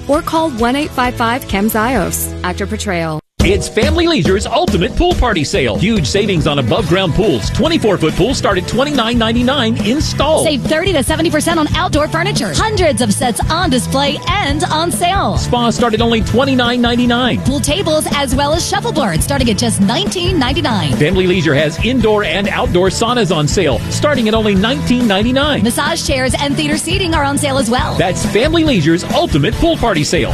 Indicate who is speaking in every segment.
Speaker 1: or call 1-855-CHEM-ZIOS. Actor Portrayal.
Speaker 2: It's Family Leisure's ultimate pool party sale. Huge savings on above-ground pools. 24-foot pools start at $29.99 installed.
Speaker 3: Save 30 to 70% on outdoor furniture. Hundreds of sets on display and on sale.
Speaker 2: Spas start at only $29.99.
Speaker 3: Pool tables as well as shuffleboard starting at just $19.99.
Speaker 2: Family Leisure has indoor and outdoor saunas on sale starting at only $19.99.
Speaker 3: Massage chairs and theater seating are on sale as well.
Speaker 2: That's Family Leisure's ultimate pool party sale.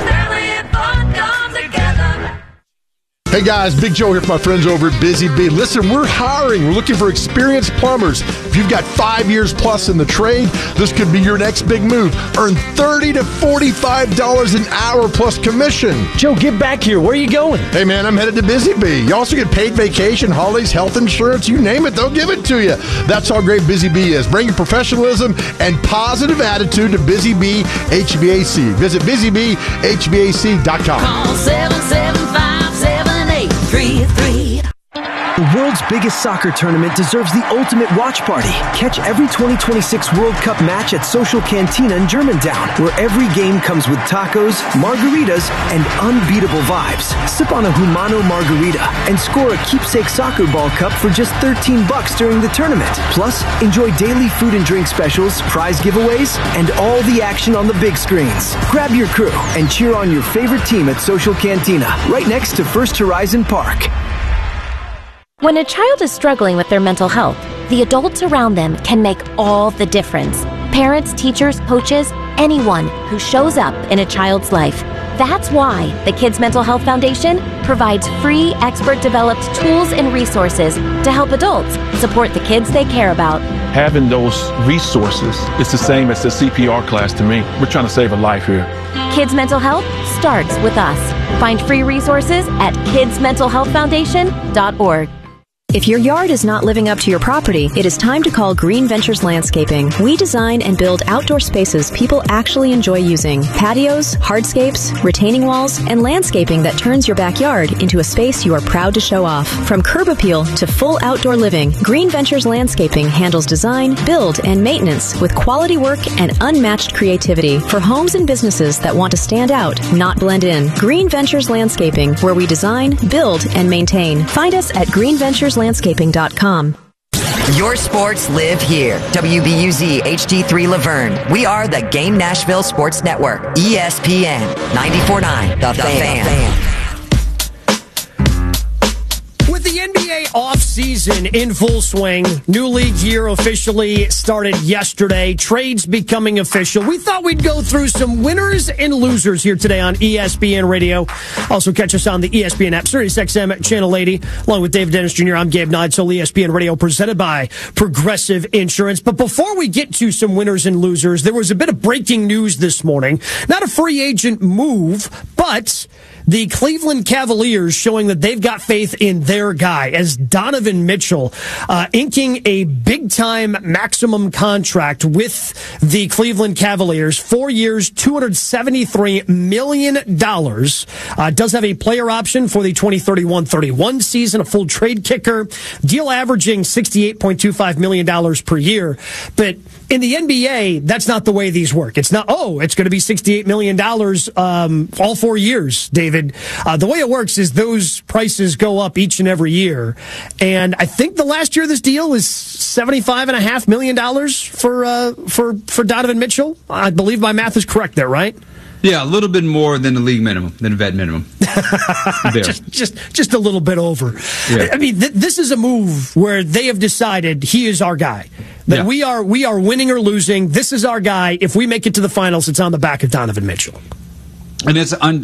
Speaker 4: Hey guys, Big Joe here for my friends over at Busy Bee. Listen, we're hiring. We're looking for experienced plumbers. If you've got 5 years plus in the trade, this could be your next big move. Earn $30 to $45 an hour plus commission.
Speaker 5: Joe, get back here. Where are you going?
Speaker 4: Hey man, I'm headed to Busy Bee. You also get paid vacation, holidays, health insurance, you name it, they'll give it to you. That's how great Busy Bee is. Bring your professionalism and positive attitude to Busy Bee HVAC. Visit busybeehvac.com.
Speaker 6: Call 775-7833.
Speaker 5: The world's biggest soccer tournament deserves the ultimate watch party. Catch every 2026 World Cup match at Social Cantina in Germantown, where every game comes with tacos, margaritas, and unbeatable vibes. Sip on a Humano margarita and score a keepsake soccer ball cup for just $13 during the tournament. Plus, enjoy daily food and drink specials, prize giveaways, and all the action on the big screens. Grab your crew and cheer on your favorite team at Social Cantina, right next to First Horizon Park.
Speaker 7: When a child is struggling with their mental health, the adults around them can make all the difference. Parents, teachers, coaches, anyone who shows up in a child's life. That's why the Kids Mental Health Foundation provides free, expert-developed tools and resources to help adults support the kids they care about.
Speaker 8: Having those resources is the same as the CPR class to me. We're trying to save a life here.
Speaker 7: Kids Mental Health starts with us. Find free resources at kidsmentalhealthfoundation.org.
Speaker 9: If your yard is not living up to your property, it is time to call Green Ventures Landscaping. We design and build outdoor spaces people actually enjoy using. Patios, hardscapes, retaining walls, and landscaping that turns your backyard into a space you are proud to show off. From curb appeal to full outdoor living, Green Ventures Landscaping handles design, build, and maintenance with quality work and unmatched creativity for homes and businesses that want to stand out, not blend in. Green Ventures Landscaping, where we design, build, and maintain. Find us at greenventureslandscaping.com.
Speaker 10: Your sports live here. WBUZ HD3 Laverne. We are the Game Nashville Sports Network. ESPN 94.9. The Fan.
Speaker 11: With the NBA offseason in full swing, new league year officially started yesterday, trades becoming official. We thought we'd go through some winners and losers here today on ESPN Radio. Also catch us on the ESPN app, SiriusXM Channel 80, along with David Dennis Jr. I'm Gabe Neitzel, ESPN Radio, presented by Progressive Insurance. But before we get to some winners and losers, there was a bit of breaking news this morning. Not a free agent move, but the Cleveland Cavaliers showing that they've got faith in their guy as Donovan Mitchell, inking a big-time maximum contract with the Cleveland Cavaliers. 4 years, $273 million. Does have a player option for the 2031-31 season, a full trade kicker. Deal averaging $68.25 million per year. But in the NBA, that's not the way these work. It's not, it's going to be $68 million all 4 years, David. The way it works is those prices go up each and every year. And I think the last year of this deal is $75.5 million for Donovan Mitchell. I believe my math is correct there, right?
Speaker 12: Yeah, a little bit more than the league minimum, than the vet minimum.
Speaker 11: just a little bit over. Yeah. I mean, this is a move where they have decided he is our guy. That we are winning or losing. This is our guy. If we make it to the finals, it's on the back of Donovan Mitchell.
Speaker 12: And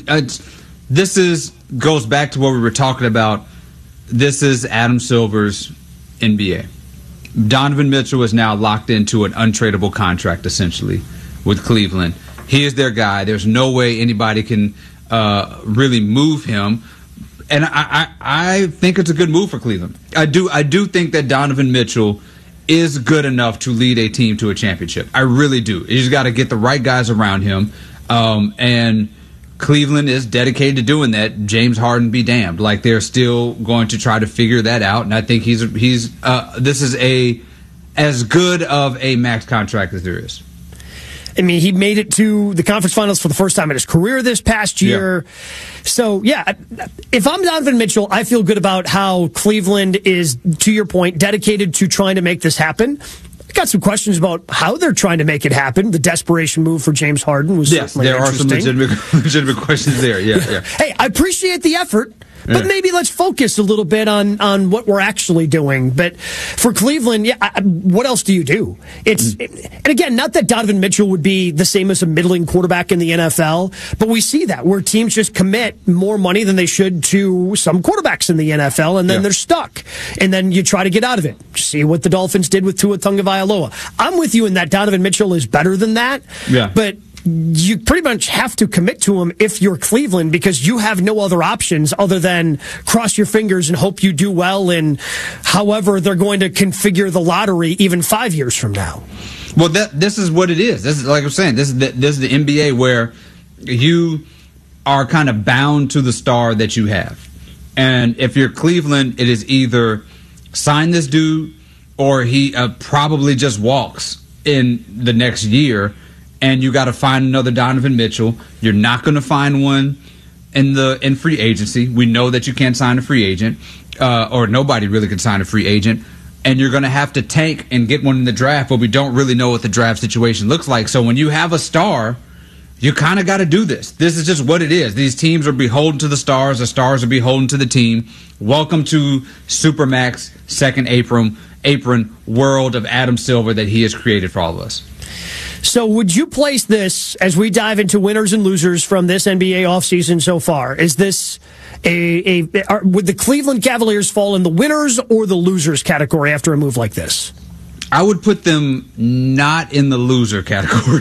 Speaker 12: this goes back to what we were talking about. This is Adam Silver's NBA. Donovan Mitchell is now locked into an untradeable contract, essentially, with Cleveland. He is their guy. There's no way anybody can really move him. And I think it's a good move for Cleveland. I do think that Donovan Mitchell is good enough to lead a team to a championship. I really do. He's got to get the right guys around him. And Cleveland is dedicated to doing that. James Harden be damned. Like, they're still going to try to figure that out. And I think this is as good of a max contract as there is.
Speaker 11: I mean, he made it to the conference finals for the first time in his career this past year. Yeah. So, yeah, if I'm Donovan Mitchell, I feel good about how Cleveland is, to your point, dedicated to trying to make this happen. I got some questions about how they're trying to make it happen. The desperation move for James Harden was certainly interesting.
Speaker 12: There are some legitimate questions there. Yeah.
Speaker 11: Hey, I appreciate the effort. But maybe let's focus a little bit on what we're actually doing. But for Cleveland, what else do you do? And again, not that Donovan Mitchell would be the same as a middling quarterback in the NFL, but we see that where teams just commit more money than they should to some quarterbacks in the NFL, and then they're stuck. And then you try to get out of it. See what the Dolphins did with Tua Tagovailoa. I'm with you in that Donovan Mitchell is better than that. Yeah. But you pretty much have to commit to him if you're Cleveland because you have no other options other than cross your fingers and hope you do well in however they're going to configure the lottery even 5 years from now.
Speaker 12: Well, this is what it is. This is, like I'm saying, this is the NBA where you are kind of bound to the star that you have. And if you're Cleveland, it is either sign this dude or he probably just walks in the next year. And you got to find another Donovan Mitchell. You're not going to find one in free agency. We know that you can't sign a free agent, or nobody really can sign a free agent. And you're going to have to tank and get one in the draft, but we don't really know what the draft situation looks like. So when you have a star, you kind of got to do this. This is just what it is. These teams are beholden to the stars are beholden to the team. Welcome to Supermax second apron world of Adam Silver that he has created for all of us.
Speaker 11: So would you place this, as we dive into winners and losers from this NBA offseason so far, is this would the Cleveland Cavaliers fall in the winners or the losers category after a move like this?
Speaker 12: I would put them not in the loser category.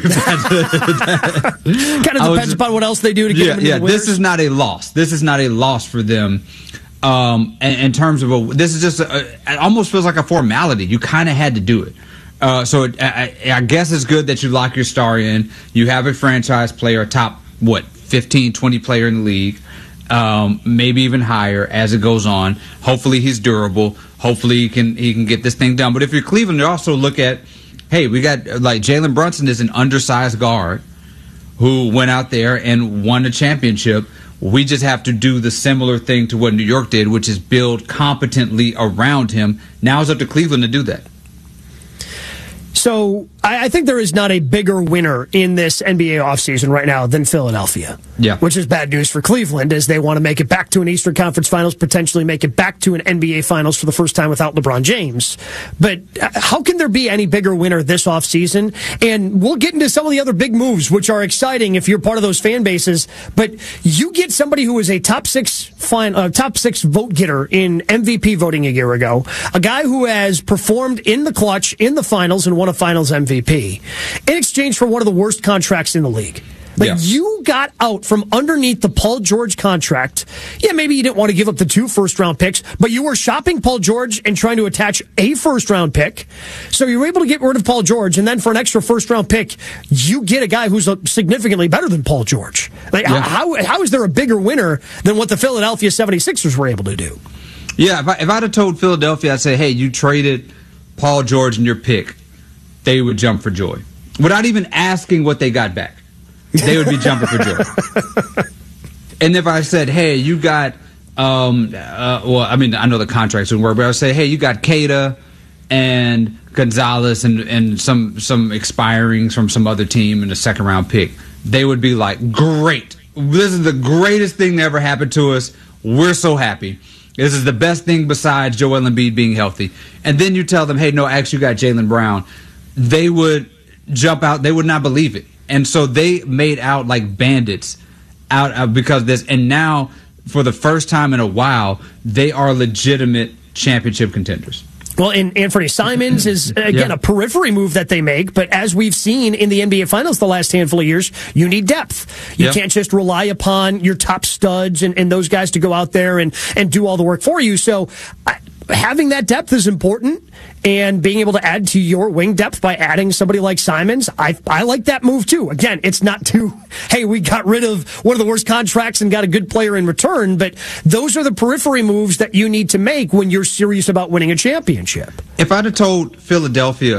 Speaker 11: Kind of depends upon what else they do to get them into the winners.
Speaker 12: This is not a loss. This is not a loss for them. In terms of this is just it almost feels like a formality. You kind of had to do it. So I guess it's good that you lock your star in. You have a franchise player, a top, 15, 20 player in the league, maybe even higher as it goes on. Hopefully he's durable. Hopefully he can get this thing done. But if you're Cleveland, you also look at, hey, we got like Jalen Brunson is an undersized guard who went out there and won a championship. We just have to do the similar thing to what New York did, which is build competently around him. Now it's up to Cleveland to do that.
Speaker 11: So I think there is not a bigger winner in this NBA offseason right now than Philadelphia.
Speaker 12: Yeah.
Speaker 11: Which is bad news for Cleveland as they want to make it back to an Eastern Conference Finals, potentially make it back to an NBA Finals for the first time without LeBron James. But how can there be any bigger winner this offseason? And we'll get into some of the other big moves, which are exciting if you're part of those fan bases. But you get somebody who was a top six vote getter in MVP voting a year ago, a guy who has performed in the clutch in the finals and won a finals MVP in exchange for one of the worst contracts in the league. You got out from underneath the Paul George contract. Yeah, maybe you didn't want to give up the 2 first-round picks, but you were shopping Paul George and trying to attach a first-round pick. So you were able to get rid of Paul George, and then for an extra first-round pick, you get a guy who's significantly better than Paul George. How is there a bigger winner than what the Philadelphia 76ers were able to do?
Speaker 12: Yeah, if I'd have told Philadelphia, I'd say, hey, you traded Paul George in your pick, they would jump for joy. Without even asking what they got back. They would be jumping for joy. And if I said, hey, you got, I know the contracts wouldn't work, but I would say, hey, you got Keita and Gonzalez and some expirings from some other team in the second-round pick, they would be like, great. This is the greatest thing that ever happened to us. We're so happy. This is the best thing besides Joel Embiid being healthy. And then you tell them, hey, no, actually you got Jaylen Brown. They would jump out. They would not believe it. And so they made out like bandits because of this. And now, for the first time in a while, they are legitimate championship contenders.
Speaker 11: Well, and Anthony Simons is, again, a periphery move that they make. But as we've seen in the NBA Finals the last handful of years, you need depth. You can't just rely upon your top studs and those guys to go out there and do all the work for you. So having that depth is important. And being able to add to your wing depth by adding somebody like Simons, I like that move too. Again, it's not hey, we got rid of one of the worst contracts and got a good player in return, but those are the periphery moves that you need to make when you're serious about winning a championship.
Speaker 12: If I'd have told Philadelphia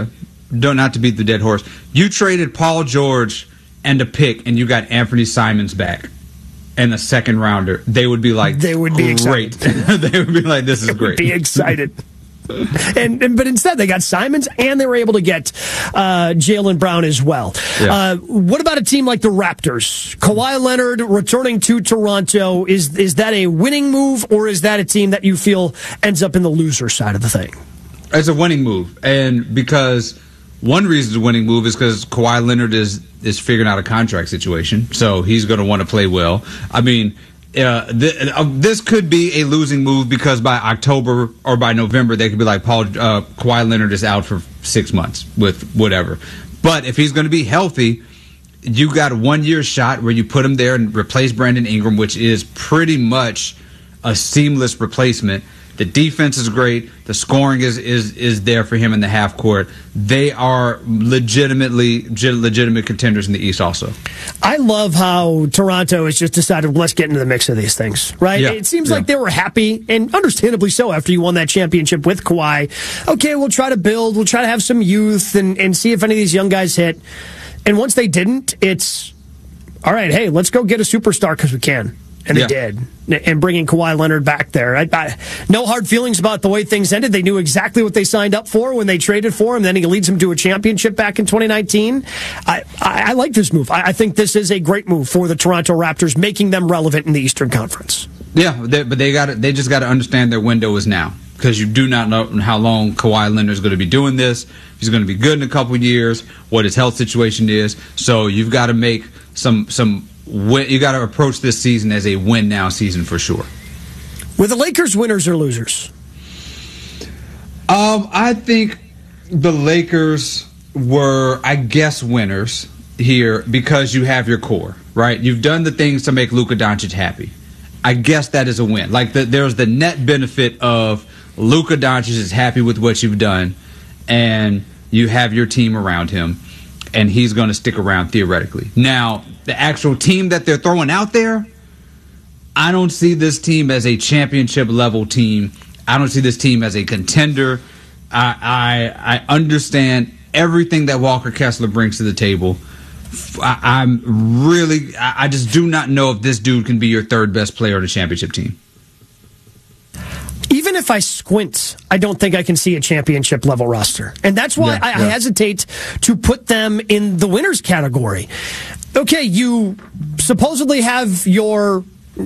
Speaker 12: not to beat the dead horse, you traded Paul George and a pick, and you got Anthony Simons back and a second rounder, they would be like,
Speaker 11: they would be
Speaker 12: great. They would be like, this is great.
Speaker 11: Be excited. But instead, they got Simons, and they were able to get Jaylen Brown as well. Yeah. What about a team like the Raptors? Kawhi Leonard returning to Toronto, is that a winning move, or is that a team that you feel ends up in the loser side of the thing?
Speaker 12: It's a winning move, and because one reason it's a winning move is because Kawhi Leonard is figuring out a contract situation, so he's going to want to play well. I mean, this could be a losing move because by October or by November they could be like, Kawhi Leonard is out for 6 months with whatever. But if he's going to be healthy, you got a 1 year shot where you put him there and replace Brandon Ingram, which is pretty much a seamless replacement. The defense is great. The scoring is there for him in the half court. They are legitimate contenders in the East also. I love how Toronto has just decided, let's get into the mix of these things, right? Yeah. It seems like they were happy, and understandably so, after you won that championship with Kawhi. Okay, we'll try to build. We'll try to have some youth and see if any of these young guys hit. And once they didn't, it's, all right, hey, let's go get a superstar because we can. And they did. And bringing Kawhi Leonard back there. No hard feelings about the way things ended. They knew exactly what they signed up for when they traded for him. Then he leads them to a championship back in 2019. I like this move. I think this is a great move for the Toronto Raptors, making them relevant in the Eastern Conference. Yeah, but they just got to understand their window is now. Because you do not know how long Kawhi Leonard is going to be doing this. If he's going to be good in a couple years, what his health situation is. So you've got to make you got to approach this season as a win-now season for sure. Were the Lakers winners or losers? I think the Lakers were, I guess, winners here because you have your core, right? You've done the things to make Luka Doncic happy. I guess that is a win. Like there's the net benefit of Luka Doncic is happy with what you've done, and you have your team around him, and he's going to stick around theoretically. Now, the actual team that they're throwing out there, I don't see this team as a championship-level team. I don't see this team as a contender. I understand everything that Walker Kessler brings to the table. I just do not know if this dude can be your third best player on a championship team. Even if I squint, I don't think I can see a championship level roster. And that's why I hesitate to put them in the winners category. Okay, you supposedly have your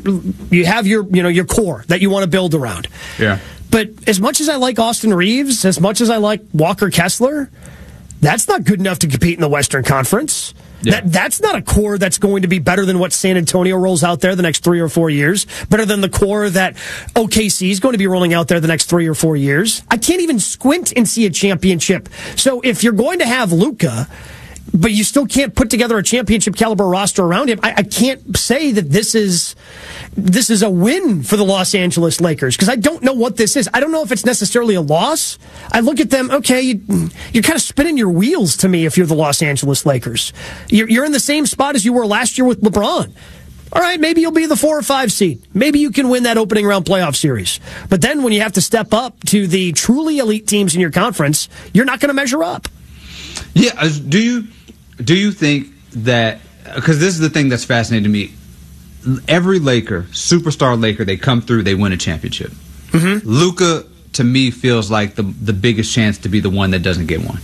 Speaker 12: core that you want to build around. Yeah. But as much as I like Austin Reeves, as much as I like Walker Kessler, that's not good enough to compete in the Western Conference. Yeah. That's not a core that's going to be better than what San Antonio rolls out there the next 3 or 4 years, better than the core that OKC is going to be rolling out there the next 3 or 4 years. I can't even squint and see a championship. So if you're going to have Luka, but you still can't put together a championship caliber roster around him, I can't say that this is a win for the Los Angeles Lakers, because I don't know what this is. I don't know if it's necessarily a loss. I look at them, okay, you're kind of spinning your wheels to me if you're the Los Angeles Lakers. You're in the same spot as you were last year with LeBron. All right, maybe you'll be the 4 or 5 seed. Maybe you can win that opening round playoff series. But then when you have to step up to the truly elite teams in your conference, you're not going to measure up. Yeah, do you think that, because this is the thing that's fascinating to me, every Laker, superstar Laker, they come through, they win a championship. Mm-hmm. Luka, to me, feels like the biggest chance to be the one that doesn't get one.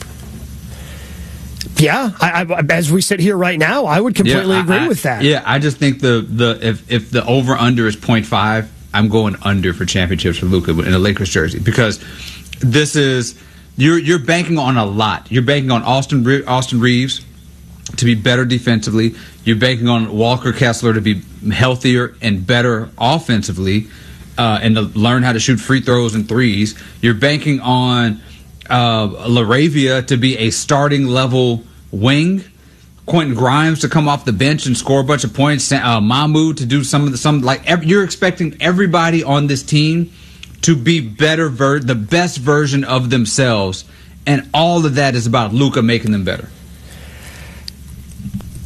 Speaker 12: Yeah, as we sit here right now, I would completely agree with that. Yeah, I just think if the over-under is 0.5, I'm going under for championships for Luka in a Lakers jersey, because this is... You're banking on a lot. You're banking on Austin Reeves to be better defensively. You're banking on Walker Kessler to be healthier and better offensively, and to learn how to shoot free throws and threes. You're banking on LaRavia to be a starting level wing. Quentin Grimes to come off the bench and score a bunch of points. Mahmoud to do you're expecting everybody on this team to be the best version of themselves, and all of that is about Luka making them better.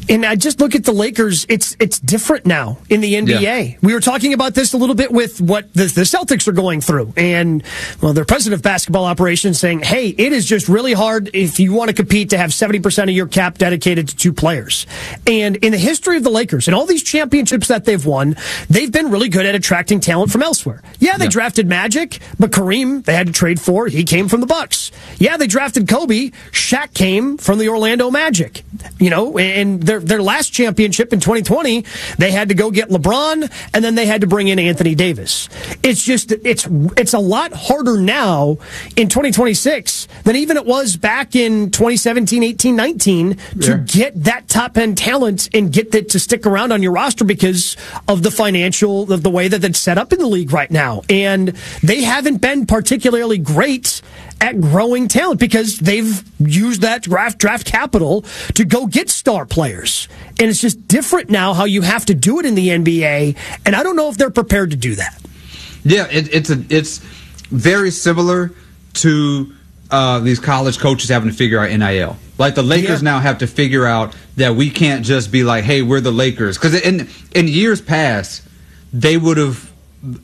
Speaker 11: And I just look at the Lakers. It's different now in the NBA. Yeah. We were talking about this a little bit with what the Celtics are going through. And, well, their president of basketball operations saying, hey, it is just really hard if you want to compete to have 70% of your cap dedicated to 2 players. And in the history of the Lakers and all these championships that they've won, they've been really good at attracting talent from elsewhere. Yeah, they drafted Magic, but Kareem they had to trade for. He came from the Bucks. Yeah, they drafted Kobe. Shaq came from the Orlando Magic. You know, and their last championship in 2020, they had to go get LeBron, and then they had to bring in Anthony Davis. It's just, it's a lot harder now in 2026 than even it was back in 2017, 18, 19 to get that top-end talent and get that to stick around on your roster because of the financial, of the way that it's set up in the league right now. And they haven't been particularly great at growing talent because they've used that draft capital to go get star players. And it's just different now how you have to do it in the NBA, and I don't know if they're prepared to do that.
Speaker 12: Yeah, it's very similar to these college coaches having to figure out NIL. Like the Lakers now have to figure out that we can't just be like, hey, we're the Lakers. Because in years past, they would have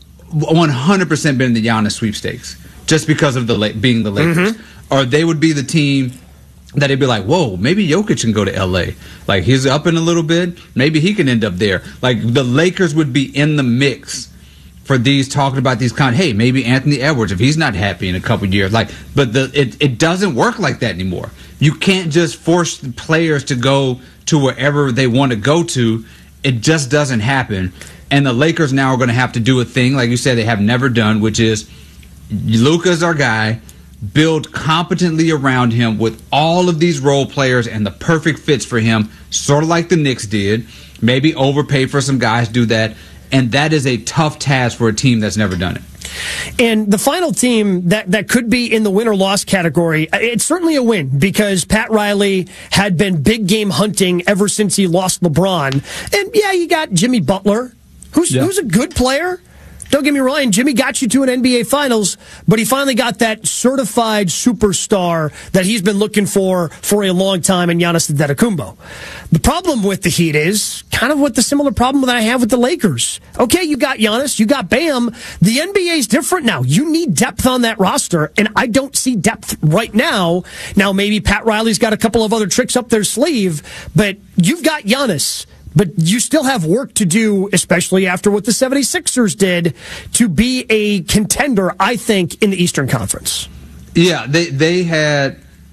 Speaker 12: 100% been the Giannis sweepstakes. Just because of being the Lakers. Or they would be the team that they'd be like, whoa, maybe Jokic can go to L.A. Like, he's up in a little bit. Maybe he can end up there. Like, the Lakers would be in the mix for these, talking about these hey, maybe Anthony Edwards, if he's not happy in a couple years. Like, but it doesn't work like that anymore. You can't just force the players to go to wherever they want to go to. It just doesn't happen. And the Lakers now are going to have to do a thing, like you said, they have never done, which is Luka's our guy. Build competently around him with all of these role players and the perfect fits for him, sort of like the Knicks did. Maybe overpay for some guys, do that. And that is a tough task for a team that's never done it.
Speaker 11: And the final team that could be in the win or loss category, it's certainly a win because Pat Riley had been big game hunting ever since he lost LeBron. And yeah, you got Jimmy Butler, who's a good player. Don't get me wrong, Jimmy got you to an NBA Finals, but he finally got that certified superstar that he's been looking for a long time in Giannis Antetokounmpo. The problem with the Heat is kind of what the similar problem that I have with the Lakers. Okay, you got Giannis, you got Bam. The NBA is different now. You need depth on that roster, and I don't see depth right now. Now, maybe Pat Riley's got a couple of other tricks up their sleeve, but you've got Giannis. But you still have work to do, especially after what the 76ers did, to be a contender, I think, in the Eastern Conference.
Speaker 12: Yeah, they're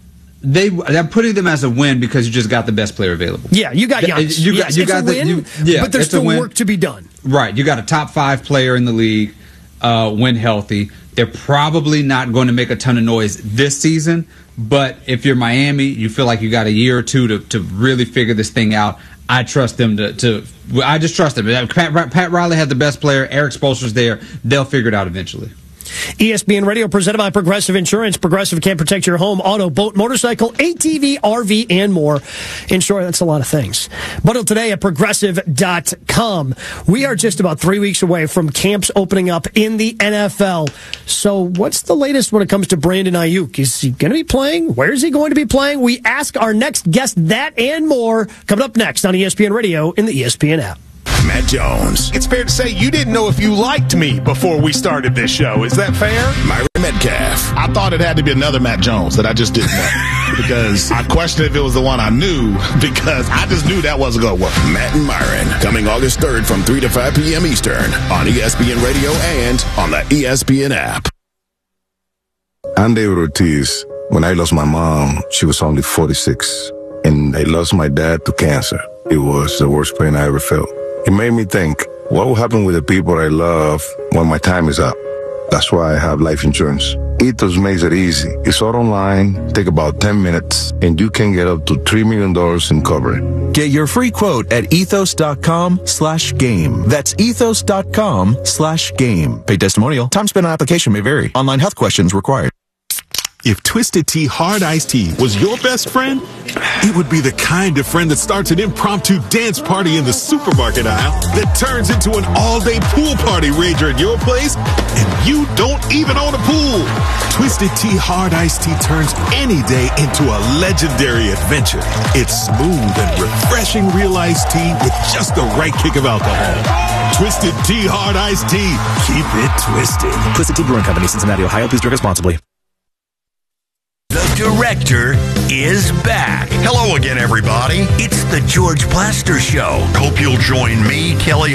Speaker 12: putting them as a win because you just got the best player available.
Speaker 11: Yeah, you got Giannis. You got the win, but there's still work to be done.
Speaker 12: Right, you got a top 5 player in the league when healthy. They're probably not going to make a ton of noise this season, but if you're Miami, you feel like you got a year or two to really figure this thing out. I trust them I just trust them. Pat Riley had the best player. Eric Spoelstra's there. They'll figure it out eventually.
Speaker 11: ESPN Radio presented by Progressive Insurance. Progressive can protect your home, auto, boat, motorcycle, ATV, RV, and more. In short, that's a lot of things. Bundle today at Progressive.com. We are just about 3 weeks away from camps opening up in the NFL. So what's the latest when it comes to Brandon Ayuk? Is he going to be playing? Where is he going to be playing? We ask our next guest that and more coming up next on ESPN Radio in the ESPN app.
Speaker 6: Matt Jones. It's fair to say you didn't know if you liked me before we started this show. Is that fair? Myron Metcalf. I thought it had to be another Matt Jones that I just didn't know. Because I questioned if it was the one I knew, because I just knew that wasn't going to work. Matt and Myron, coming August 3rd from 3 to 5 p.m. Eastern on ESPN Radio and on the ESPN app.
Speaker 13: I'm David Ortiz. When I lost my mom, she was only 46. And I lost my dad to cancer. It was the worst pain I ever felt. It made me think, what will happen with the people I love when my time is up? That's why I have life insurance. Ethos makes it easy. It's all online, take about 10 minutes, and you can get up to $3 million in coverage.
Speaker 14: Get your free quote at ethos.com/game. That's ethos.com/game. Paid testimonial. Time spent on application may vary. Online health questions required.
Speaker 15: If Twisted Tea Hard Iced Tea was your best friend, it would be the kind of friend that starts an impromptu dance party in the supermarket aisle that turns into an all-day pool party rager at your place, and you don't even own a pool. Twisted Tea Hard Iced Tea turns any day into a legendary adventure. It's smooth and refreshing real iced tea with just the right kick of alcohol. Twisted Tea Hard Iced Tea. Keep it twisted.
Speaker 16: Twisted Tea Brewing Company, Cincinnati, Ohio. Please drink responsibly.
Speaker 17: The Director is back. Hello again, everybody. It's the George Plaster Show. Hope you'll join me, Kelly